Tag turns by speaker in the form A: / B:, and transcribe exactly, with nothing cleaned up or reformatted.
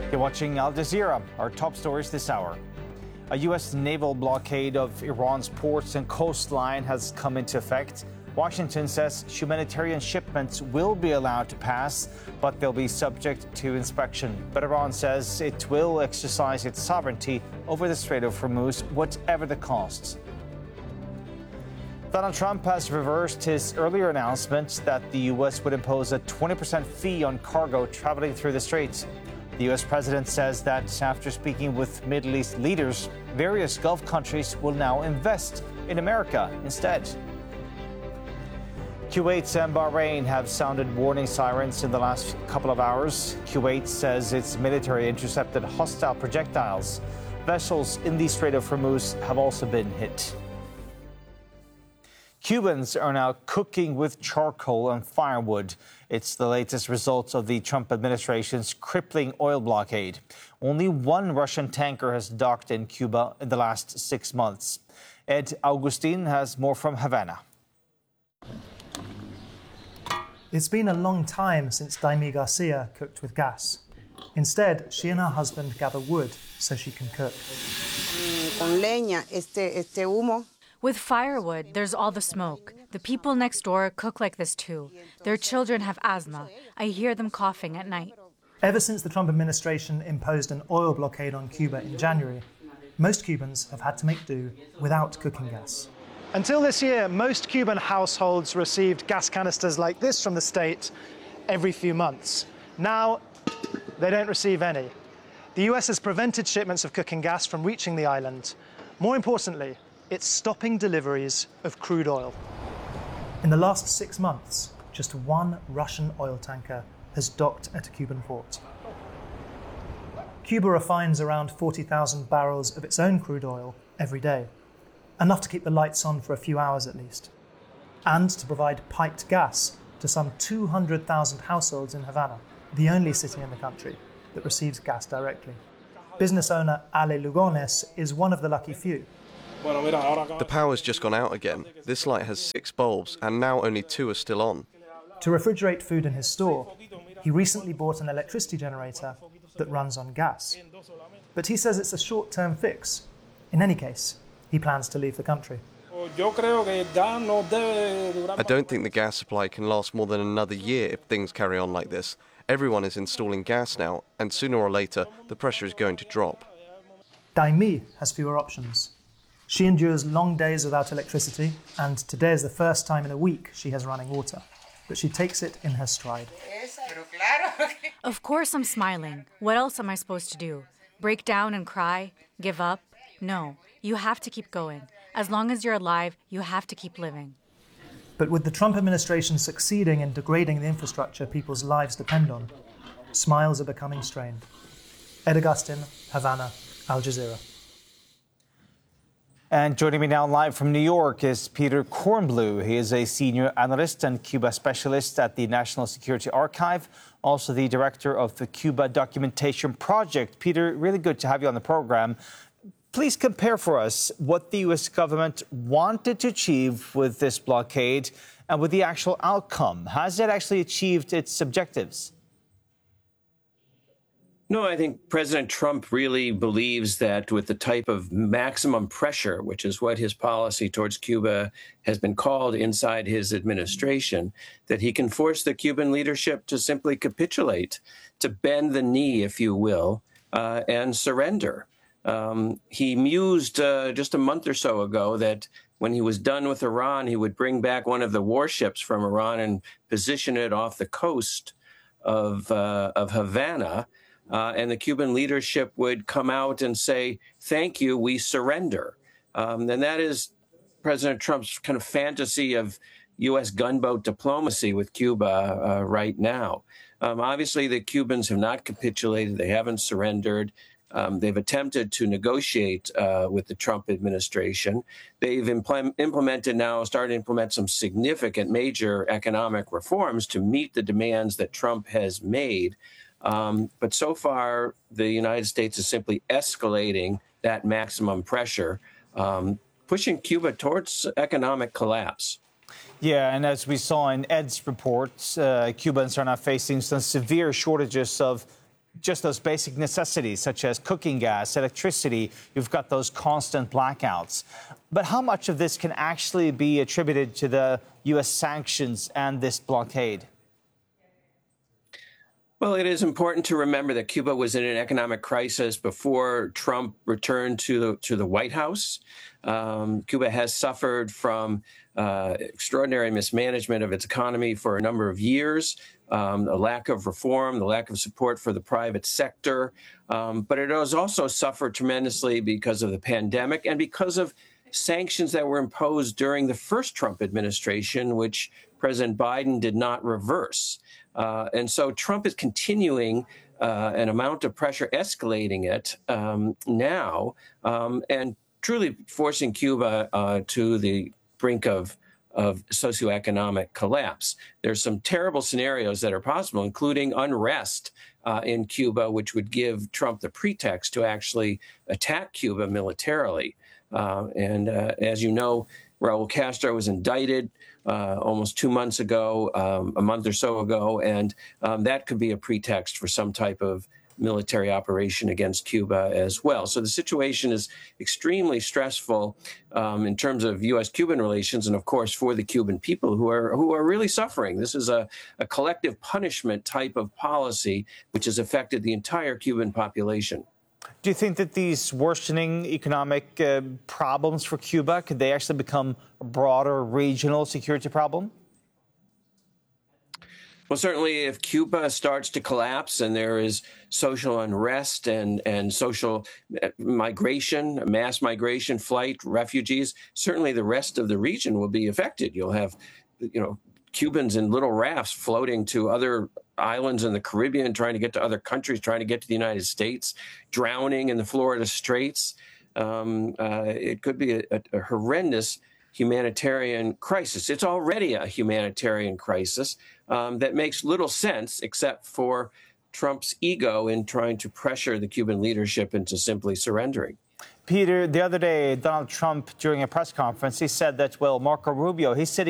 A: You're watching Al Jazeera. Our top stories this hour. A U S naval blockade of Iran's ports and coastline has come into effect. Washington says humanitarian shipments will be allowed to pass, but they'll be subject to inspection. But Iran says it will exercise its sovereignty over the Strait of Hormuz, whatever the costs. Donald Trump has reversed his earlier announcement that the U S would impose a twenty percent fee on cargo traveling through the Strait. The U S president says that after speaking with Middle East leaders, various Gulf countries will now invest in America instead. Kuwait and Bahrain have sounded warning sirens in the last couple of hours. Kuwait says its military intercepted hostile projectiles. Vessels in the Strait of Hormuz have also been hit. Cubans are now cooking with charcoal and firewood. It's the latest result of the Trump administration's crippling oil blockade. Only one Russian tanker has docked in Cuba in the last six months. Ed Augustin has more from Havana.
B: It's been a long time since Daimi Garcia cooked with gas. Instead, she and her husband gather wood so she can cook.
C: Con leña, este, este humo.
D: With firewood, there's all the smoke. The people next door cook like this too. Their children have asthma. I hear them coughing at night.
B: Ever since the Trump administration imposed an oil blockade on Cuba in January, most Cubans have had to make do without cooking gas. Until this year, most Cuban households received gas canisters like this from the state every few months. Now, they don't receive any. The U S has prevented shipments of cooking gas from reaching the island. More importantly, it's stopping deliveries of crude oil. In the last six months, just one Russian oil tanker has docked at a Cuban port. Cuba refines around forty thousand barrels of its own crude oil every day, enough to keep the lights on for a few hours at least, and to provide piped gas to some two hundred thousand households in Havana, the only city in the country that receives gas directly. Business owner Ale Lugones is one of the lucky few.
E: The power's just gone out again. This light has six bulbs, and now only two are still on.
B: To refrigerate food in his store, he recently bought an electricity generator that runs on gas. But he says it's a short-term fix. In any case, he plans to leave the country.
E: I don't think the gas supply can last more than another year if things carry on like this. Everyone is installing gas now, and sooner or later, the pressure is going to drop.
B: Daimi has fewer options. She endures long days without electricity, and today is the first time in a week she has running water. But she takes it in her stride.
D: Of course I'm smiling. What else am I supposed to do? Break down and cry? Give up? No, you have to keep going. As long as you're alive, you have to keep living.
B: But with the Trump administration succeeding in degrading the infrastructure people's lives depend on, smiles are becoming strained. Ed Augustin, Havana, Al Jazeera.
A: And joining me now live from New York is Peter Kornbluh. He is a senior analyst and Cuba specialist at the National Security Archive, also the director of the Cuba Documentation Project. Peter, really good to have you on the program. Please compare for us what the U S government wanted to achieve with this blockade and with the actual outcome. Has it actually achieved its objectives?
F: No, I think President Trump really believes that with the type of maximum pressure, which is what his policy towards Cuba has been called inside his administration, that he can force the Cuban leadership to simply capitulate, to bend the knee, if you will, uh, and surrender. Um, he mused uh, just a month or so ago that when he was done with Iran, he would bring back one of the warships from Iran and position it off the coast of, uh, of Havana. Uh, and the Cuban leadership would come out and say, thank you, we surrender. Um, and that is President Trump's kind of fantasy of U S gunboat diplomacy with Cuba uh, right now. Um, obviously, the Cubans have not capitulated. They haven't surrendered. Um, they've attempted to negotiate uh, with the Trump administration. They've impl- implemented now, started to implement some significant major economic reforms to meet the demands that Trump has made. Um, but so far, the United States is simply escalating that maximum pressure, um, pushing Cuba towards economic collapse.
A: Yeah, and as we saw in Ed's report, uh, Cubans are now facing some severe shortages of just those basic necessities, such as cooking gas, electricity. You've got those constant blackouts. But how much of this can actually be attributed to the U S sanctions and this blockade?
F: Well, it is important to remember that Cuba was in an economic crisis before Trump returned to the, to the White House. Um, Cuba has suffered from uh, extraordinary mismanagement of its economy for a number of years, um, a lack of reform, the lack of support for the private sector. Um, but it has also suffered tremendously because of the pandemic and because of sanctions that were imposed during the first Trump administration, which President Biden did not reverse. Uh, and so Trump is continuing uh, an amount of pressure, escalating it um, now, um, and truly forcing Cuba uh, to the brink of, of socioeconomic collapse. There's some terrible scenarios that are possible, including unrest uh, in Cuba, which would give Trump the pretext to actually attack Cuba militarily. Uh, and uh, as you know, Raul Castro was indicted uh, almost two months ago, um, a month or so ago, and um, that could be a pretext for some type of military operation against Cuba as well. So the situation is extremely stressful um, in terms of U S Cuban relations, and of course for the Cuban people who are who are really suffering. This is a, a collective punishment type of policy which has affected the entire Cuban population.
A: Do you think that these worsening economic uh, problems for Cuba, could they actually become a broader regional security problem?
F: Well, certainly if Cuba starts to collapse and there is social unrest and, and social migration, mass migration, flight, refugees, certainly the rest of the region will be affected. You'll have, you know, Cubans in little rafts floating to other islands in the Caribbean, trying to get to other countries, trying to get to the United States, drowning in the Florida Straits. Um, uh, it could be a, a horrendous humanitarian crisis. It's already a humanitarian crisis um, that makes little sense except for Trump's ego in trying to pressure the Cuban leadership into simply surrendering.
A: Peter, the other day, Donald Trump, during a press conference, he said that, well, Marco Rubio, he's sitting